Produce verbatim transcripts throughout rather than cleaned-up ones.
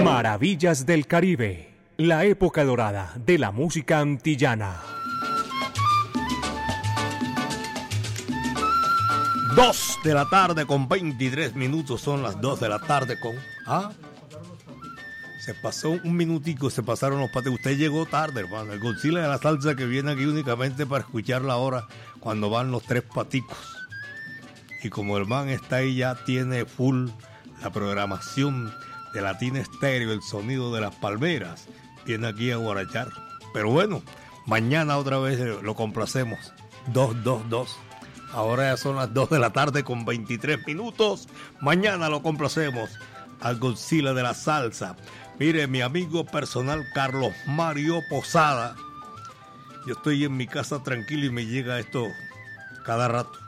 Maravillas del Caribe, la época dorada de la música antillana. Dos de la tarde con veintitrés minutos, son las dos de la tarde con... ¿Ah? Se pasó un minutico, se pasaron los pates. Usted llegó tarde, hermano. El Godzilla de la salsa que viene aquí únicamente para escuchar la hora cuando van los tres paticos. Y como el man está ahí, ya tiene full la programación de Latina Estéreo, el sonido de las palmeras. Viene aquí a guarachar. Pero bueno, mañana otra vez lo complacemos. Dos, dos, dos. Ahora ya son las dos de la tarde con veintitrés minutos. Mañana lo complacemos al Godzilla de la salsa. Mire, mi amigo personal Carlos Mario Posada. Yo estoy en mi casa tranquilo y me llega esto cada rato.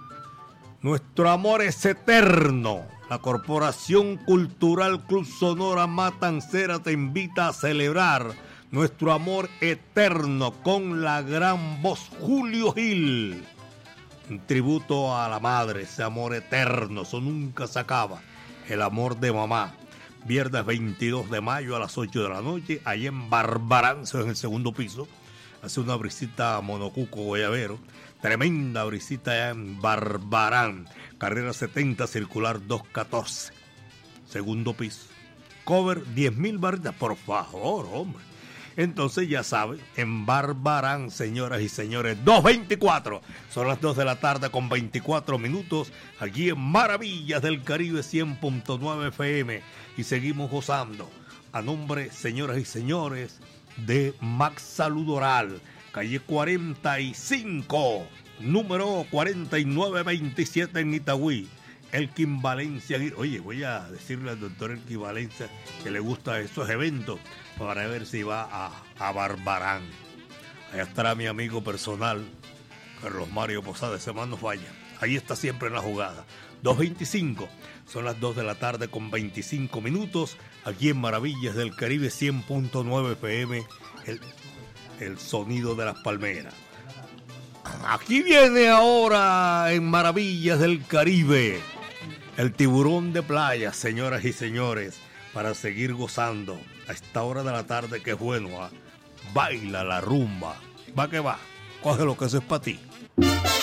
Nuestro amor es eterno. La Corporación Cultural Club Sonora Matancera te invita a celebrar nuestro amor eterno con la gran voz Julio Gil. Un tributo a la madre, ese amor eterno, eso nunca se acaba. El amor de mamá. Viernes veintidós de mayo a las ocho de la noche, allá en Barbaranzo, en el segundo piso. Hace una brisita a Monocuco, Guayabero. Tremenda brisita allá en Barbarán. Carrera setenta, circular doscientos catorce. Segundo piso. Cover diez mil barritas, por favor, hombre. Entonces ya saben, en Barbarán, señoras y señores, dos veinticuatro. Son las dos de la tarde con veinticuatro minutos, aquí en Maravillas del Caribe cien punto nueve F M. Y seguimos gozando. A nombre, señoras y señores, de Max Salud Oral, calle cuarenta y cinco, número cuarenta y nueve veintisiete en Itagüí. Elkin Valencia. Oye, voy a decirle al doctor Elkin Valencia que le gustan esos eventos para ver si va a, a Barbarán. Allá estará mi amigo personal, Carlos Mario Posada, ese man no falla. Ahí está siempre en la jugada. dos veinticinco, son las dos de la tarde con veinticinco minutos, aquí en Maravillas del Caribe cien punto nueve F M, el, el sonido de las palmeras. Aquí viene ahora en Maravillas del Caribe el tiburón de playa, señoras y señores, para seguir gozando a esta hora de la tarde, que es bueno, ¿eh? Baila la rumba, va que va, coge lo que eso es para ti.